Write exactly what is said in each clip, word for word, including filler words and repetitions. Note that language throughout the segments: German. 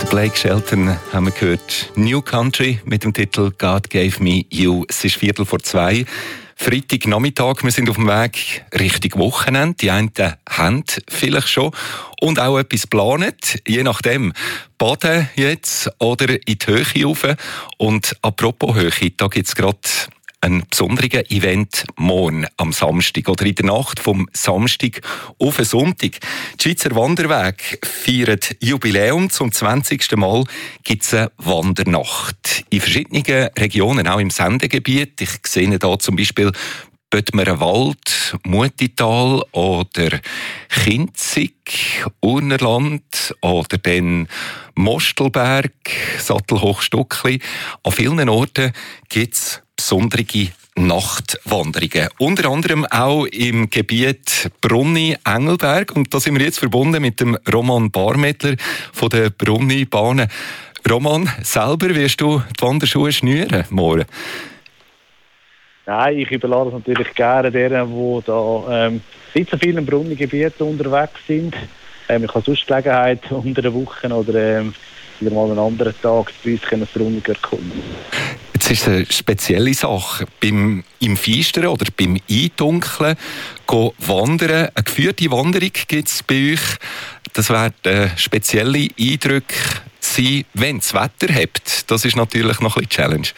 Blake Shelton haben wir gehört. New Country mit dem Titel «God Gave Me You». Es ist Viertel vor zwei. Freitagnachmittag, wir sind auf dem Weg Richtung Wochenende. Die einen haben vielleicht schon und auch etwas geplant, je nachdem. Baden jetzt oder in die Höhe rauf. Und apropos Höhe, da gibt es gerade ein besonderes Event morgen am Samstag oder in der Nacht vom Samstag auf den Sonntag. Die Schweizer Wanderweg feiert Jubiläum. Zum zwanzigsten Mal gibt es eine Wandernacht. In verschiedenen Regionen, auch im Sendegebiet. Ich sehe hier zum Beispiel Bödmerenwald, Mutital oder Kinzig, Urnerland oder dann Mostelberg, Sattelhochstuckli. An vielen Orten gibt es besondere Nachtwanderungen. Unter anderem auch im Gebiet Brunni-Engelberg. Und da sind wir jetzt verbunden mit dem Roman Barmettler von der Brunni-Bahnen. Roman, selber wirst du die Wanderschuhe schnüren morgen? Nein, ich überlasse es natürlich gerne denen, die da ähm, nicht so viel im Brunni-Gebiet unterwegs sind. Ähm, ich habe sonst Gelegenheit unter der Woche oder ähm, wieder mal einen anderen Tag bei uns das Brunni erkunden. Jetzt ist es eine spezielle Sache. Beim, Im Feistern oder beim Eindunkeln gehen wandern. Eine geführte Wanderung gibt es bei euch. Das werden spezielle Eindrücke sein, wenn das Wetter hebt. Das ist natürlich noch ein bisschen Challenge.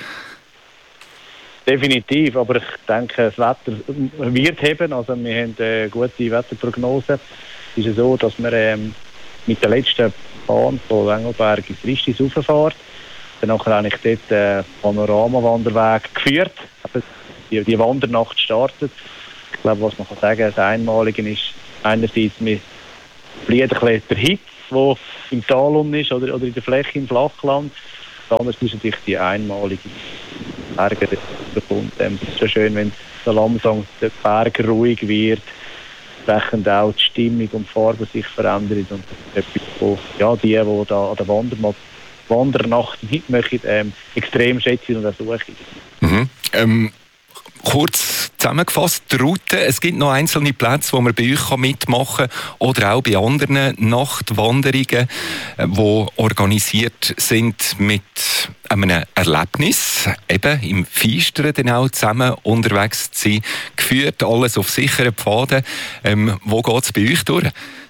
Definitiv, aber ich denke, das Wetter wird heben. Also wir haben eine gute Wetterprognose. Es ist ja so, dass wir ähm, mit der letzten Bahn von Engelberg ins Ristis rauffahren. Danach habe ich dort einen Panoramawanderweg geführt. Die, die Wandernacht startet. Ich glaube, was man kann sagen, das Einmalige ist einerseits, wir fliehen ein bisschen der Hitze, der im Tal unten ist oder, oder in der Fläche im Flachland. Andererseits ist natürlich die einmalige Berge. Es ist so schön, wenn so langsam der Berg ruhig wird, entsprechend auch die Stimmung und die Farbe sich verändern. Und etwas, wo ja, die, die da an der Wandernacht Wandernacht mitmachen, ähm, extrem schätzen und ersuchen. Mhm. Ähm, kurz zusammengefasst, die Route. Es gibt noch einzelne Plätze, wo man bei euch mitmachen kann oder auch bei anderen Nachtwanderungen, die organisiert sind mit einem Erlebnis, eben im Feistern dann auch zusammen unterwegs zu sein, geführt, alles auf sicheren Pfaden. Ähm, wo geht es bei euch durch?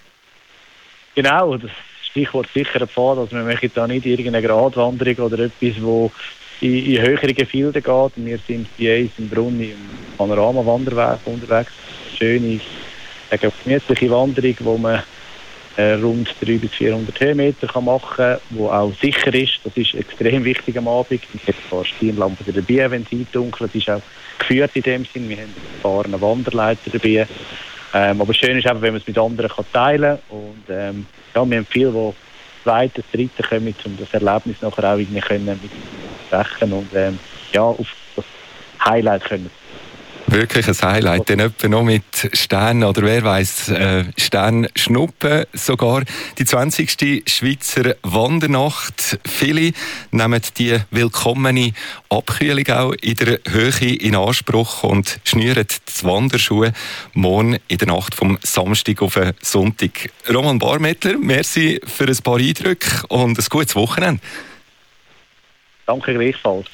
Genau, das Stichwort sicherer Pfad, also wir machen da nicht irgendeine Gratwanderung oder etwas, wo in, in höhere Gefilde geht. Wir sind bei uns im Brunni im Panorama-Wanderweg unterwegs. Schöne, eine gemütliche Wanderung, wo man äh, rund dreihundert bis vierhundert Höhenmeter kann machen kann, die auch sicher ist. Das ist extrem wichtig am Abend. Wir haben ein paar Stirnlampen dabei, wenn es eindunkelt. Es ist auch geführt in dem Sinn. Wir haben ein paar Wanderleiter dabei. Ähm, aber schön ist eben, wenn man es mit anderen kann teilen kann. Und ähm, ja, wir haben viele, die zweite, dritte kommen, um das Erlebnis nachher auch irgendwie können mit sprechen und ähm, ja, auf das Highlight können. Wirklich ein Highlight, dann etwa noch mit Sternen oder wer weiss, äh, Sternschnuppen sogar. Die zwanzigste Schweizer Wandernacht. Viele nehmen die willkommene Abkühlung auch in der Höhe in Anspruch und schnüren die Wanderschuhe morgen in der Nacht vom Samstag auf den Sonntag. Roman Barmettler, merci für ein paar Eindrücke und ein gutes Wochenende. Danke gleichfalls.